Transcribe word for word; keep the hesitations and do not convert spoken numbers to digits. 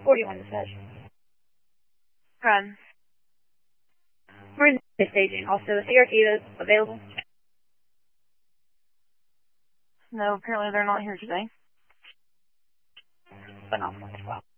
forty-one dispatch. Good. We're in the staging. Also, the C R T is available. No, apparently they're not here today. Phenomenal. Wow.